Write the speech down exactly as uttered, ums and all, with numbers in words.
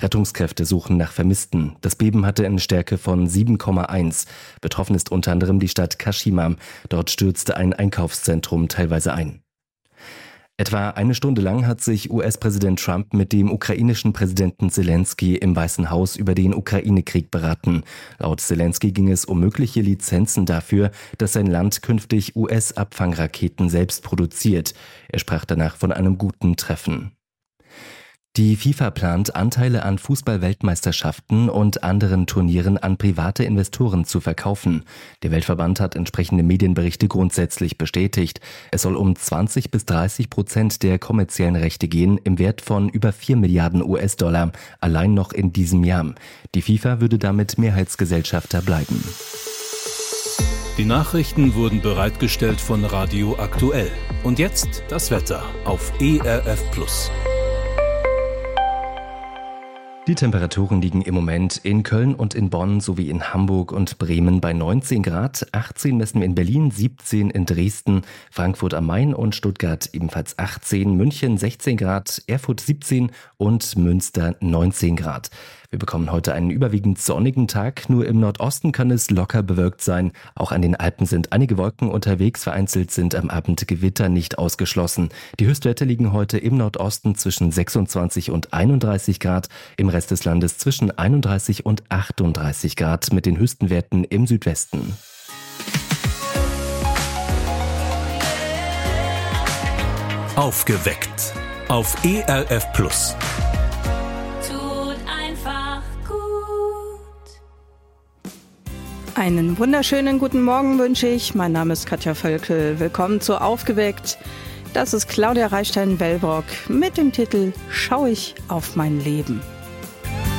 Rettungskräfte suchen nach Vermissten. Das Beben hatte eine Stärke von sieben Komma eins. Betroffen ist unter anderem die Stadt Kashima. Dort stürzte ein Einkaufszentrum teilweise ein. Etwa eine Stunde lang hat sich U S-Präsident Trump mit dem ukrainischen Präsidenten Selenskyj im Weißen Haus über den Ukraine-Krieg beraten. Laut Selenskyj ging es um mögliche Lizenzen dafür, dass sein Land künftig U S-Abfangraketen selbst produziert. Er sprach danach von einem guten Treffen. Die FIFA plant, Anteile an Fußball-Weltmeisterschaften und anderen Turnieren an private Investoren zu verkaufen. Der Weltverband hat entsprechende Medienberichte grundsätzlich bestätigt. Es soll um zwanzig bis dreißig Prozent der kommerziellen Rechte gehen, im Wert von über vier Milliarden U S-Dollar, allein noch in diesem Jahr. Die FIFA würde damit Mehrheitsgesellschafter bleiben. Die Nachrichten wurden bereitgestellt von Radio Aktuell. Und jetzt das Wetter auf E R F Plus. Die Temperaturen liegen im Moment in Köln und in Bonn sowie in Hamburg und Bremen bei neunzehn Grad, achtzehn messen wir in Berlin, siebzehn in Dresden, Frankfurt am Main und Stuttgart ebenfalls achtzehn, München sechzehn Grad, Erfurt siebzehn und Münster neunzehn Grad. Wir bekommen heute einen überwiegend sonnigen Tag, nur im Nordosten kann es locker bewölkt sein. Auch an den Alpen sind einige Wolken unterwegs, vereinzelt sind am Abend Gewitter nicht ausgeschlossen. Die Höchstwerte liegen heute im Nordosten zwischen sechsundzwanzig und einunddreißig Grad, im Rest des Landes zwischen einunddreißig und achtunddreißig Grad mit den höchsten Werten im Südwesten. Aufgeweckt auf E R F Plus. Einen wunderschönen guten Morgen wünsche ich. Mein Name ist Katja Völkel. Willkommen zu Aufgeweckt. Das ist Claudia Reichstein-Wellbrock mit dem Titel Schau ich auf mein Leben.